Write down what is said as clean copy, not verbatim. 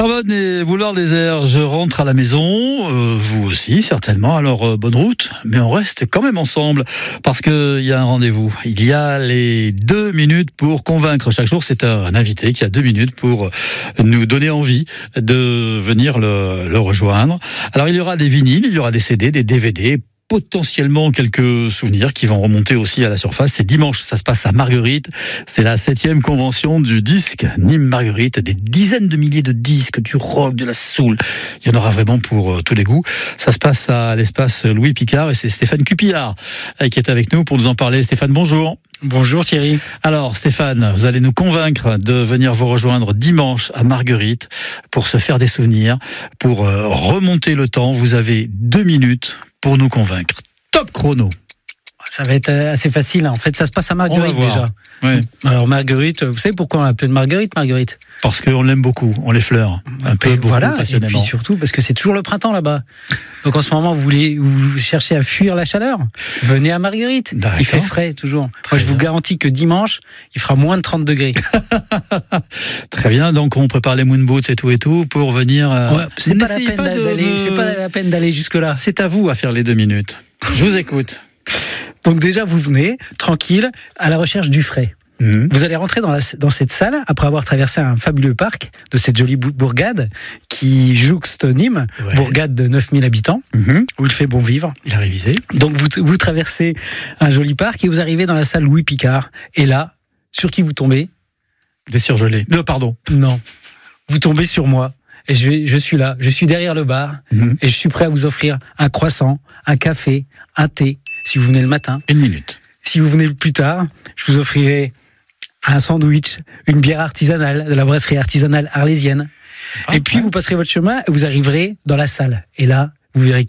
Tarbonne et Boulevard Désert, je rentre à la maison, vous aussi certainement, alors bonne route, mais on reste quand même ensemble parce qu'il y a un rendez-vous. Il y a les 2 minutes pour convaincre. Chaque jour, c'est un invité qui a 2 minutes pour nous donner envie de venir le rejoindre. Alors il y aura des vinyles, il y aura des CD, des DVD, potentiellement quelques souvenirs qui vont remonter aussi à la surface. C'est dimanche, ça se passe à Marguerite. C'est la 7e convention du disque Nîmes Marguerite. Des dizaines de milliers de disques, du rock, de la soul. Il y en aura vraiment pour tous les goûts. Ça se passe à l'espace Louis Picard et c'est Stéphane Cupillard qui est avec nous pour nous en parler. Stéphane, bonjour. Bonjour Thierry. Alors Stéphane, vous allez nous convaincre de venir vous rejoindre dimanche à Marguerite pour se faire des souvenirs, pour remonter le temps. Vous avez 2 minutes pour nous convaincre. Top chrono. Ça va être assez facile. En fait, ça se passe à Marguerite déjà. Ouais. Alors Marguerite, vous savez pourquoi on l'appelle Marguerite Parce qu'on l'aime beaucoup, on l'effleure un peu, beaucoup, voilà, passionnément. Et puis surtout parce que c'est toujours le printemps là-bas. Donc en ce moment, vous cherchez à fuir la chaleur, venez à Marguerite. D'accord. Il fait frais toujours. Très Moi, je vous bien. garantis que dimanche, il fera moins de 30 degrés. Très bien, donc on prépare les moon boots et tout pour venir. Ouais, c'est pas la n'essayez peine d'aller. C'est pas la peine d'aller jusque là. C'est à vous à faire les 2 minutes. Je vous écoute. Donc déjà, vous venez tranquille à la recherche du frais. Vous allez rentrer dans cette salle après avoir traversé un fabuleux parc de cette jolie bourgade qui jouxte Nîmes, Ouais. bourgade de 9000 habitants, où il fait bon vivre. Il a révisé. Donc vous traversez un joli parc et vous arrivez dans la salle Louis Picard. Et là, sur qui vous tombez ? Des surgelés. Non, pardon. Non, vous tombez sur moi. Et je suis là, je suis derrière le bar et je suis prêt à vous offrir un croissant, un café, un thé, si vous venez le matin. 1 minute. Si vous venez plus tard, je vous offrirai un sandwich, une bière artisanale de la brasserie artisanale arlésienne. Ah, et puis ouais. vous passerez votre chemin et vous arriverez dans la salle. Et là, vous verrez